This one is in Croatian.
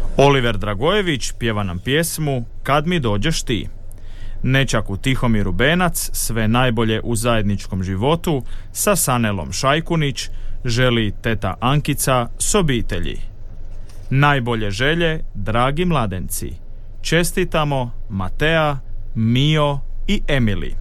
Oliver Dragojević pjeva nam pjesmu Kad mi dođeš ti. Nečaku Tihomir Rubenac sve najbolje u zajedničkom životu sa Sanelom Šajkunić želi teta Ankica s obitelji. Najbolje želje, dragi mladenci. Čestitamo Matea, Mio i Emily.